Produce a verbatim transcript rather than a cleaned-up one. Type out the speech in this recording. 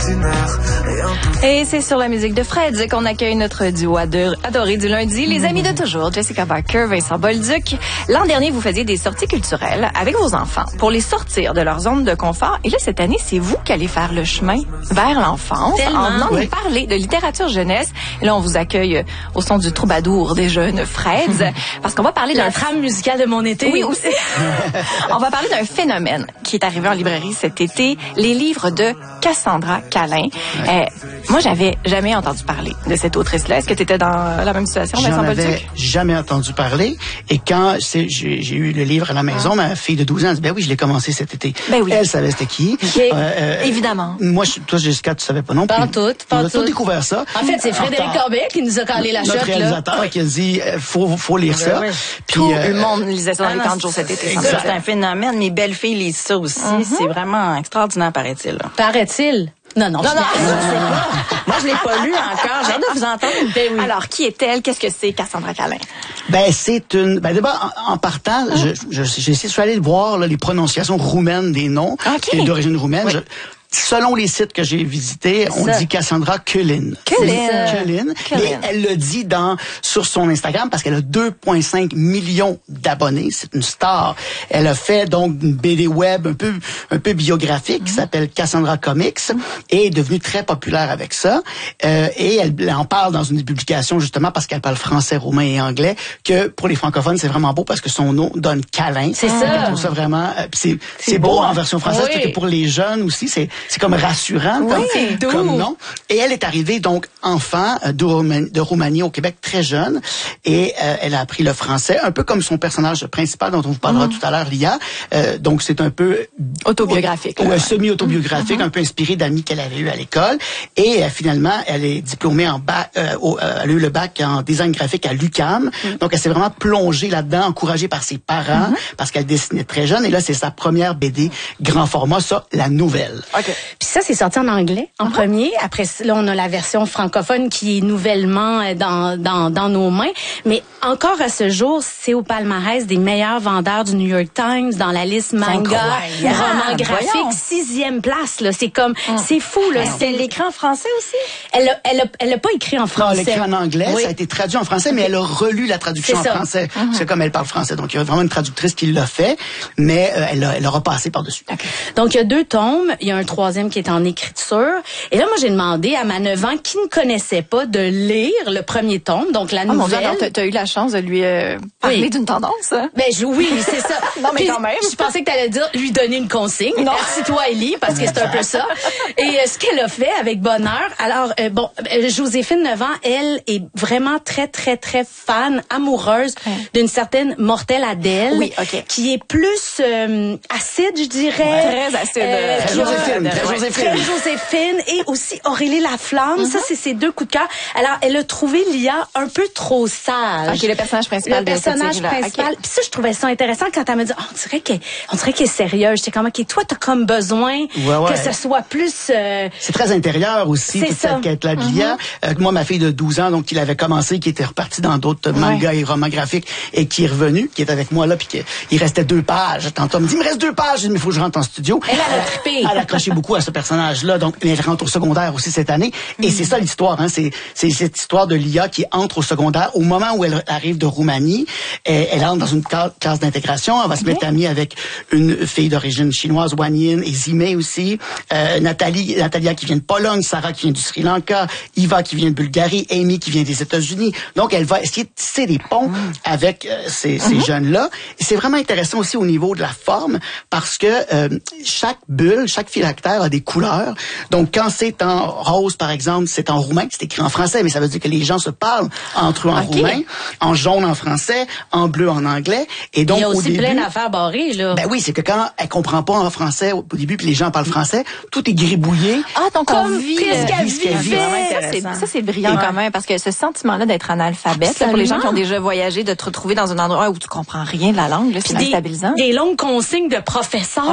ordinaire. Et c'est sur la musique de Fred qu'on accueille notre duo adoré du lundi, les amis de toujours, Jessica Barker, Vincent Bolduc. L'an dernier, vous faisiez des sorties culturelles avec vos enfants pour les sortir de leur zone de confort. Et là, cette année, c'est vous qui allez faire le chemin vers l'enfance en venant oui. nous parler de littérature jeunesse. Et là, on vous accueille au son du troubadour des jeunes Freds parce qu'on va parler La d'un trame musicale de mon été. Oui, aussi. On va parler d'un phénomène qui est arrivé en librairie cet été, les livres de Cassandra Callain. Euh, moi, j'avais jamais entendu parler de cette autrice-là. Est-ce que tu étais dans la même situation, Vincent J'en Bolduc? avais jamais entendu parler. Et quand c'est, j'ai, j'ai eu le livre à la maison, ah. ma fille de douze ans a dit, ben oui, je l'ai commencé cet été. Ben oui. Elle savait c'était qui. Okay. Euh, euh, Évidemment. Moi, je, toi, Jessica, tu savais pas non plus. Pas tout, pas On a tout. tout découvert ça. En fait, c'est Frédéric Corbet qui nous a calé la Notre chotte, réalisateur là. qui a dit, euh, faut, faut lire ça. Oui. Puis, Tout euh, le monde lisait ça dans les Ah, camps de jour cet été. Exact. C'est un phénomène. Mes belles filles lisent ça aussi. Mm-hmm. C'est vraiment extraordinaire, paraît-il. Là. Paraît-il? Non, non, non, non. Moi, je l'ai pas lu encore. J'ai hâte de vous entendre. Ben oui. Alors, qui est-elle? Qu'est-ce que c'est, Cassandra Callain? Ben, c'est une, ben, d'abord, en, en partant, ah. je, je, j'ai essayé de aller voir, là, les prononciations roumaines des noms. Okay. D'origine roumaine. Oui. Je, Selon les sites que j'ai visités, on ça. dit Cassandra Cullen. Cullen. Cullen. Mais elle le dit dans, sur son Instagram parce qu'elle a deux virgule cinq millions d'abonnés. C'est une star. Elle a fait donc une B D web un peu, un peu biographique mm-hmm. qui s'appelle Cassandra Comics mm-hmm. et est devenue très populaire avec ça. Euh, et elle, elle en parle dans une des publications justement parce qu'elle parle français, roumain et anglais que pour les francophones, c'est vraiment beau parce que son nom donne câlin. C'est ça. Je trouve ça vraiment, euh, c'est, c'est, c'est beau, beau en version française oui. parce que pour les jeunes aussi, c'est, c'est comme rassurant oui, comme, comme nom. Et elle est arrivée donc enfant de Roumanie, de Roumanie au Québec très jeune et euh, elle a appris le français un peu comme son personnage principal dont on vous parlera mmh. tout à l'heure, Lia. Euh, donc c'est un peu autobiographique, ou, ou semi-autobiographique, mmh. un peu inspiré d'amis qu'elle avait eu à l'école. Et euh, finalement, elle est diplômée en bac, euh, au, euh, elle a eu le bac en design graphique à l'U Q A M. Mmh. Donc elle s'est vraiment plongée là-dedans, encouragée par ses parents mmh. parce qu'elle dessinait très jeune. Et là, c'est sa première B D grand format, ça, la nouvelle. Okay. Puis ça, c'est sorti en anglais en uh-huh. premier. Après, là, on a la version francophone qui est nouvellement dans, dans, dans nos mains. Mais encore à ce jour, c'est au palmarès des meilleurs vendeurs du New York Times dans la liste manga, roman graphique, Voyons. sixième place. Là, c'est comme, hum. c'est fou. Là. C'est l'écrit en français aussi? Elle a, elle a, elle a pas écrit en français. Non, elle a écrit en anglais. Oui. Ça a été traduit en français, mais elle a relu la traduction en français. Uh-huh. C'est comme elle parle français. Donc, il y a vraiment une traductrice qui l'a fait, mais euh, elle, a, elle aura passé par-dessus. Okay. Donc, il y a deux tomes. Il y a un troisième qui est en écriture. Et là, moi, j'ai demandé à ma neuf ans qui ne connaissait pas de lire le premier tome, donc la oh, nouvelle. Mon Dieu, tu as eu la chance de lui euh, parler oui. d'une tendance. Hein? Ben je, oui, c'est ça. non, mais Puis, quand même. Je pensais que tu allais dire lui donner une consigne. Non. Assis-toi et lis, parce que c'est un peu ça. Et euh, ce qu'elle a fait avec bonheur. Alors, euh, bon, euh, Joséphine, neuf ans, elle est vraiment très, très, très fan, amoureuse ouais. d'une certaine Mortelle Adèle. Oui, OK. Qui est plus euh, acide, je dirais. Ouais, très acide. Euh, très, Joséphine, très Joséphine. Très Joséphine. Et aussi Aurélie Laflamme. Mm-hmm. Ça, c'est ses deux coups de cœur. Alors, elle a trouvé Lia un peu trop sage. OK, le personnage principal. Le personnage principal. Okay. Puis ça, je trouvais ça intéressant quand elle m'a dit, oh, on dirait qu'elle, on dirait qu'elle est sérieuse. J'étais comme, OK, toi, t'as comme besoin ouais, ouais. que ce soit plus... Euh... C'est très intérieur aussi, toute ça. Cette quête-là de Lia. Mm-hmm. Euh, moi, ma fille de douze ans, donc, qui l'avait commencé, qui était repartie dans d'autres ouais. mangas et romans graphiques et qui est revenue, qui est avec moi là, puis il restait deux pages. Tantôt, elle me dit, il me reste deux pages. Mais il faut que je rentre en studio. Elle a trippé. Elle a accroché beaucoup à ce personnage-là. Donc, elle rentre au secondaire aussi cette année. Et mm-hmm. c'est ça l'histoire, hein. C'est, c'est cette histoire de Lia qui entre au secondaire. Au moment où elle arrive de Roumanie, elle, elle entre dans une classe d'intégration. Elle va okay. se mettre amie avec une fille d'origine chinoise, Wan Yin, et Zimei aussi. Euh, Nathalie, Natalia qui vient de Pologne, Sarah qui vient du Sri Lanka, Iva qui vient de Bulgarie, Amy qui vient des États-Unis. Donc, elle va essayer de tisser des ponts mm. avec euh, ces, ces mm-hmm. jeunes-là. Et c'est vraiment intéressant aussi au niveau de la forme parce que euh, chaque bulle, chaque phylactère a des couleurs. Donc, quand c'est en rose, par exemple, c'est en roumain, c'est écrit en français, mais ça veut dire que les gens se parlent entre eux en okay. roumain, en jaune en français, en bleu en anglais. Et donc, il y a aussi au début, plein d'affaires barrées, là. Ben oui, c'est que quand elle comprend pas en français au début, puis les gens parlent français, tout est gribouillé. Ah, donc comme on vit qu'est-ce qu'elle vit. vit. Ça, c'est, ça, c'est brillant ouais. quand même, parce que ce sentiment-là d'être analphabète, là, pour les gens qui ont déjà voyagé, de te retrouver dans un endroit où tu comprends rien de la langue, là, c'est des, déstabilisant. Des longues consignes de professeurs